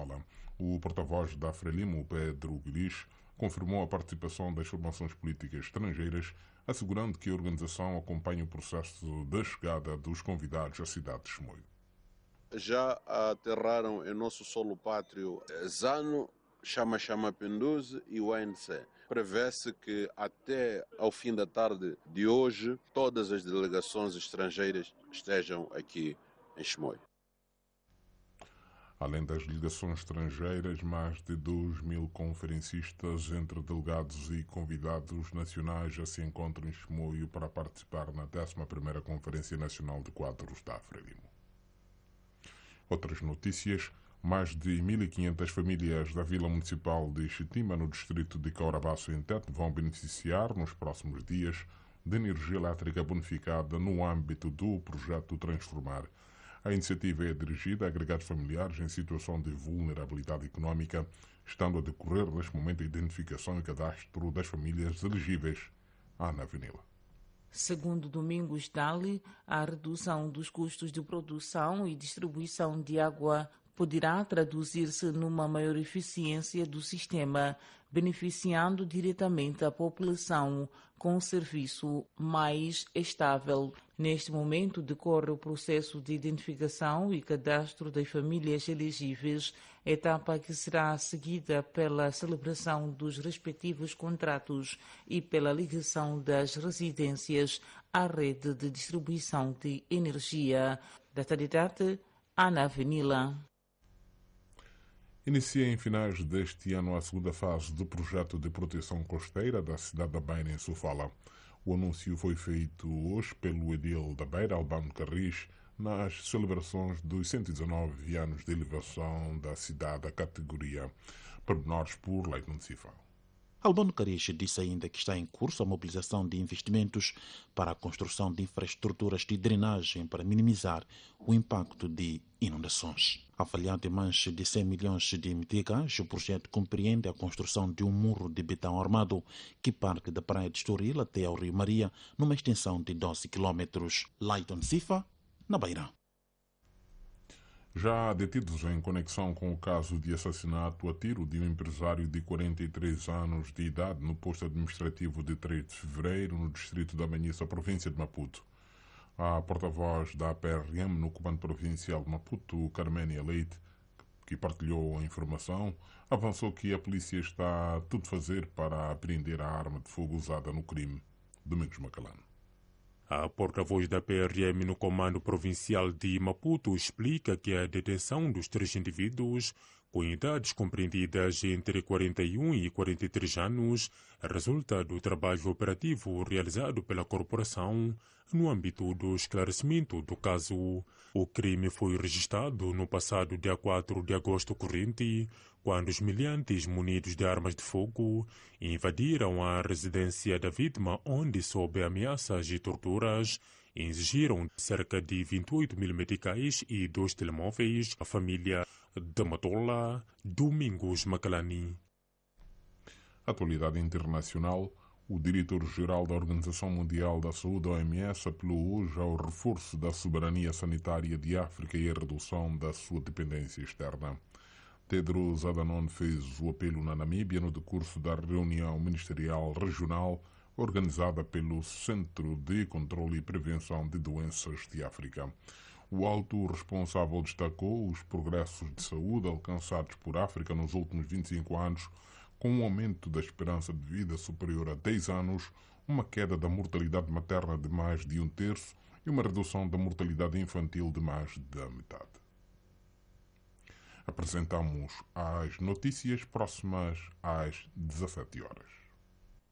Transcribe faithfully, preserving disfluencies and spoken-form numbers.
Sofala. O porta-voz da Frelimo, Pedro Guilherme, confirmou a participação das formações políticas estrangeiras, assegurando que a organização acompanha o processo da chegada dos convidados à cidade de Chimoio. Já aterraram em nosso solo pátrio ZANU, Chama Chama Penduze e o A N C. Prevê-se que até ao fim da tarde de hoje todas as delegações estrangeiras estejam aqui em Chimoio. Além das delegações estrangeiras, mais de dois mil conferencistas, entre delegados e convidados nacionais, já se encontram em Chimoio para participar na décima primeira Conferência Nacional de Quadros da Frelimo. Outras notícias: mais de mil e quinhentas famílias da Vila Municipal de Xitima, no distrito de Caurabaço, em Tete, vão beneficiar nos próximos dias de energia elétrica bonificada no âmbito do projeto Transformar. A iniciativa é dirigida a agregados familiares em situação de vulnerabilidade económica, estando a decorrer neste momento a identificação e cadastro das famílias elegíveis à Navinila. Segundo Domingos Dali, a redução dos custos de produção e distribuição de água poderá traduzir-se numa maior eficiência do sistema, beneficiando diretamente a população com um serviço mais estável. Neste momento, decorre o processo de identificação e cadastro das famílias elegíveis, etapa que será seguida pela celebração dos respectivos contratos e pela ligação das residências à rede de distribuição de energia. Da Tadidate, Ana Avenila. Inicia em finais deste ano a segunda fase do projeto de proteção costeira da cidade da Beira, em Sofala. O anúncio foi feito hoje pelo edil da Beira, Albano Carris, nas celebrações dos cento e dezanove anos de elevação da cidade à categoria. Pormenores por Leite Municipal. Albano Carris disse ainda que está em curso a mobilização de investimentos para a construção de infraestruturas de drenagem para minimizar o impacto de inundações. Avaliado em mais de cem milhões de meticais, o projeto compreende a construção de um muro de betão armado que parte da praia de Estoril até ao Rio Maria, numa extensão de doze quilômetros. Leiton Sifa, na Beira. Já detidos em conexão com o caso de assassinato a tiro de um empresário de quarenta e três anos de idade no posto administrativo de três de fevereiro, no distrito da Manhissa, província de Maputo. A porta-voz da A P R M no Comando Provincial de Maputo, Carménia Leite, que partilhou a informação, avançou que a polícia está a tudo fazer para apreender a arma de fogo usada no crime. Domingos Macalano. A porta-voz da P R M no Comando Provincial de Maputo explica que a detenção dos três indivíduos com idades compreendidas entre quarenta e um e quarenta e três anos resulta do trabalho operativo realizado pela corporação no âmbito do esclarecimento do caso. O crime foi registrado no passado dia quatro de agosto corrente, quando os miliantes munidos de armas de fogo invadiram a residência da vítima, onde, sob ameaças e torturas, exigiram cerca de vinte e oito mil meticais e dois telemóveis à família da Matola, Domingos Macalani. Atualidade internacional. O diretor-geral da Organização Mundial da Saúde, O M S, apelou hoje ao reforço da soberania sanitária de África e a redução da sua dependência externa. Tedros Adhanom fez o apelo na Namíbia no decurso da reunião ministerial regional organizada pelo Centro de Controlo e Prevenção de Doenças de África. O alto responsável destacou os progressos de saúde alcançados por África nos últimos vinte e cinco anos, com um aumento da esperança de vida superior a dez anos, uma queda da mortalidade materna de mais de um terço e uma redução da mortalidade infantil de mais da metade. Apresentamos as notícias próximas às dezassete horas.